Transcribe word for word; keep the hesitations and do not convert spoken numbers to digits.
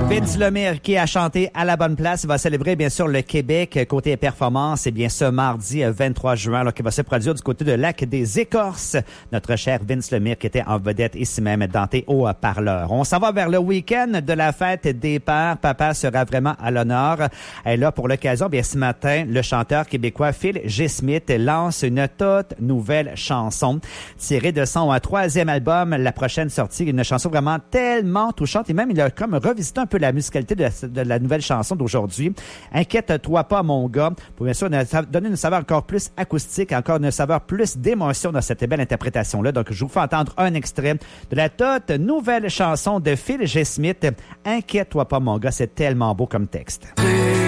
Vince Lemire qui a chanté à la bonne place. Il va célébrer bien sûr le Québec côté performance. C'est bien ce mardi vingt-trois juin là, qui va se produire du côté de Lac des Écorces. Notre cher Vince Lemire qui était en vedette ici même dans tes haut-parleurs. On s'en va vers le week-end de la fête des pères. Papa sera vraiment à l'honneur. Et là, pour l'occasion, bien ce matin, le chanteur québécois Phil G. Smith lance une toute nouvelle chanson tirée de son troisième album. La prochaine sortie, une chanson vraiment tellement touchante. Et même, il a comme revisité un peu la musicalité de la, de la nouvelle chanson d'aujourd'hui. Inquiète-toi pas, mon gars. Pour bien sûr donner une saveur encore plus acoustique, encore une saveur plus d'émotion dans cette belle interprétation-là. Donc, je vous fais entendre un extrait de la toute nouvelle chanson de Phil G. Smith. Inquiète-toi pas, mon gars. C'est tellement beau comme texte.